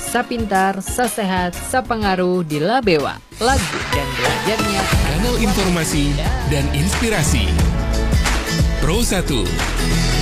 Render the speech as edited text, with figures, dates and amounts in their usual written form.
sapintar, sasehat, sapangaruh di Labewa. Lagu dan belajarnya Kanal informasi dan inspirasi Pro 1.